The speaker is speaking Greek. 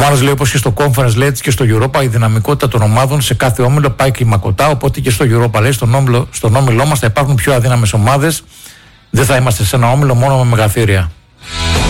Μάνος λέει, όπως και στο Conference, λέει, έτσι και στο Europa, η δυναμικότητα των ομάδων σε κάθε όμιλο πάει κλιμακωτά. Οπότε και στο Europa, λέει, στον όμιλό μας θα υπάρχουν πιο αδύναμες ομάδες. Δεν θα είμαστε σε ένα όμιλο μόνο με μεγαθύρια.